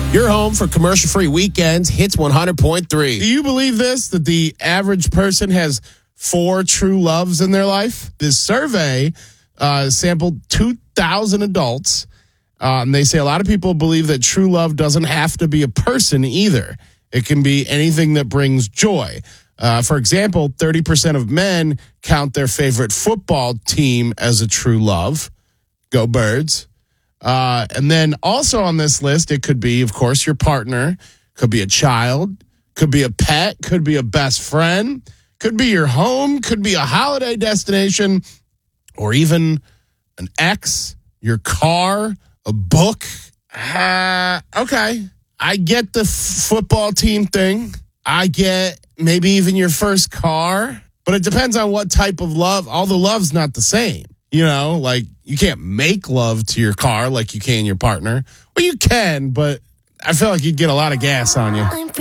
Your home for commercial-free weekends, Hits 100.3. Do you believe this, that the average person has 4 true loves in their life? This survey sampled 2,000 adults. They say a lot of people believe that true love doesn't have to be a person either. It can be anything that brings joy. For example, 30% of men count their favorite football team as a true love. Go Birds. And then also on this list, it could be, of course, your partner, could be a child, could be a pet, could be a best friend, could be your home, could be a holiday destination, or even an ex, your car, a book. Okay. I get the football team thing. I get maybe even your first car, but it depends on what type of love. All the love's not the same. You know, like you can't make love to your car like you can your partner. Well, you can, but I feel like you'd get a lot of gas on you.